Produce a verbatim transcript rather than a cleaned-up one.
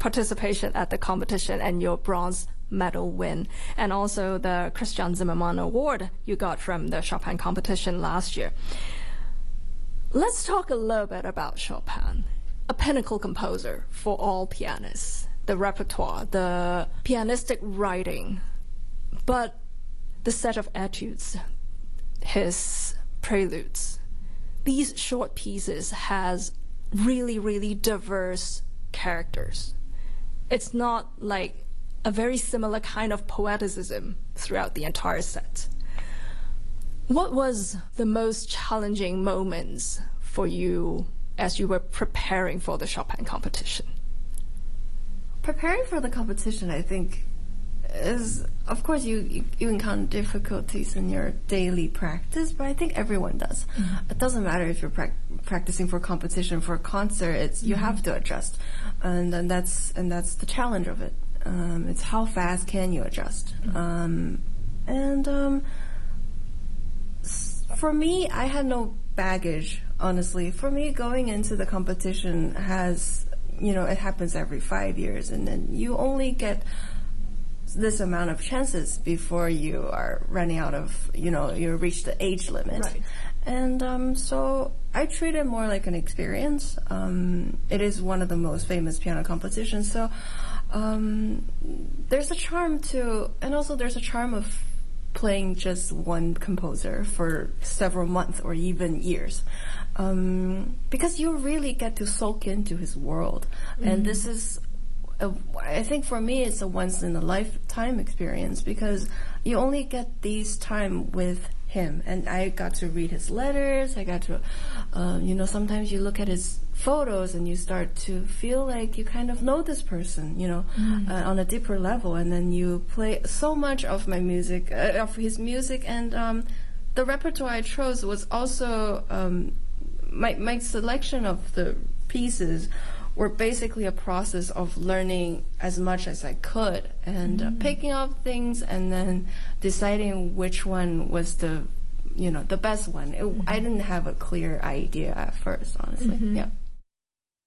participation at the competition and your bronze medal win, and also the Christian Zimmermann Award you got from the Chopin competition last year. Let's talk a little bit about Chopin, a pinnacle composer for all pianists, the repertoire, the pianistic writing, but the set of etudes, his preludes, these short pieces has really, really diverse characters. It's not like a very similar kind of poeticism throughout the entire set. What was the most challenging moments for you as you were preparing for the Chopin competition? Preparing for the competition, I think, is, of course, you, you, you encounter difficulties in your daily practice, but I think everyone does. Mm-hmm. It doesn't matter if you're pra- practicing for a competition, for a concert, it's, you mm-hmm. have to adjust. And, and, that's, and that's the challenge of it. Um, it's how fast can you adjust. Mm-hmm. Um, and um, s- for me, I had no baggage, honestly. For me, going into the competition has, you know, it happens every five years, and then you only get this amount of chances before you are running out of, you know, you reach the age limit. Right. And um, so I treat it more like an experience. Um, it is one of the most famous piano competitions, so um, there's a charm to, and also there's a charm of playing just one composer for several months or even years. Um, because you really get to soak into his world. Mm-hmm. And this is, a, I think for me, it's a once-in-a-lifetime experience because you only get these time with him. And I got to read his letters. I got to, uh, you know, sometimes you look at his photos and you start to feel like you kind of know this person, you know, mm. uh, on a deeper level. And then you play so much of my music, uh, of his music. And um, the repertoire I chose was also... Um, My, my selection of the pieces were basically a process of learning as much as I could and mm. uh, picking up things and then deciding which one was the, you know, the best one. It, mm-hmm. I didn't have a clear idea at first, honestly. Mm-hmm. Yeah.